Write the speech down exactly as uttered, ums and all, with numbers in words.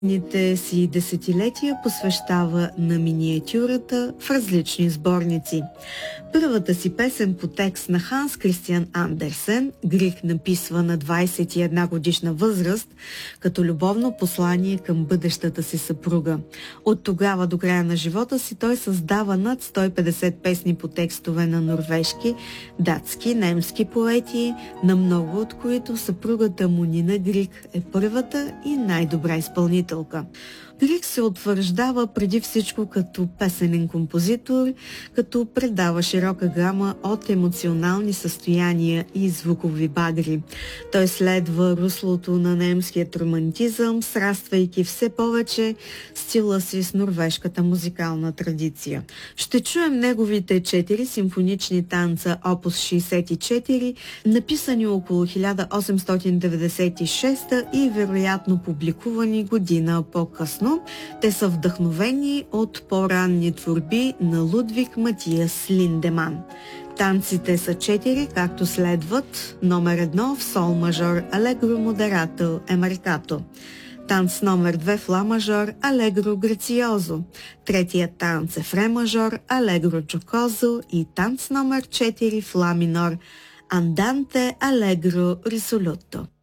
Ните си десетилетия посвещава на миниатюрата в различни сборници. Първата си песен по текст на Ханс Кристиан Андерсен Григ написва на двадесет и една годишна възраст като любовно послание към бъдещата си съпруга. От тогава до края на живота си той създава над сто и петдесет песни по текстове на норвежки, датски, немски поети, на много от които съпругата му Нина Григ е първата и най-добра изпълнителка. Григ се утвърждава преди всичко като песенен композитор, като предава широка гама от емоционални състояния и звукови багри. Той следва руслото на немският романтизъм, сраствайки все повече стила си с норвежката музикална традиция. Ще чуем неговите четири симфонични танца опус шейсет и четири, написани около хиляда осемстотин деветдесет и шеста и вероятно публикувани година по-късно. Те са вдъхновени от по-ранни творби на Лудвиг Матиас Линдеман. Танците са четири, както следват: номер едно в сол мажор алегро модерато е маркато, танц номер две в ла мажор алегро грациозо, третия танц е в ре мажор алегро джокозо и танц номер четири в ла минор анданте алегро рисолюто.